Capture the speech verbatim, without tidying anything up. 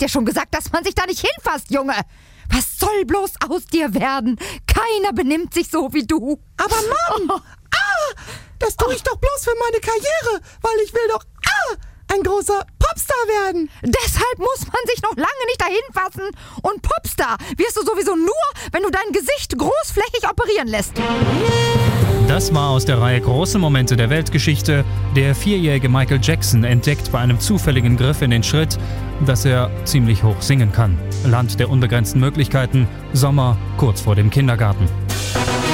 schon gesagt, dass man sich da nicht hinfasst, Junge. Was soll bloß aus dir werden? Keiner benimmt sich so wie du. Aber Mom, oh. ah, das tue ich doch bloß für meine Karriere, weil ich will doch ah, ein großer Popstar werden. Deshalb muss man sich noch lange nicht dahin fassen. Und Popstar wirst du sowieso nur, wenn du dein Gesicht großflächig operieren lässt. Das war aus der Reihe Große Momente der Weltgeschichte. Der vierjährige Michael Jackson entdeckt bei einem zufälligen Griff in den Schritt, dass er ziemlich hoch singen kann. Land der unbegrenzten Möglichkeiten, Sommer kurz vor dem Kindergarten.